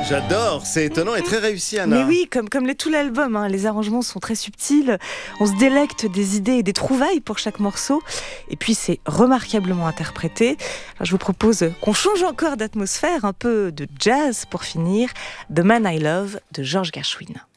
J'adore, c'est étonnant et très réussi, Anna. Mais oui, comme tout l'album, hein, les arrangements sont très subtils, on se délecte des idées et des trouvailles pour chaque morceau, et puis c'est remarquablement interprété. Alors, je vous propose qu'on change encore d'atmosphère, un peu de jazz pour finir, The Man I Love de George Gershwin.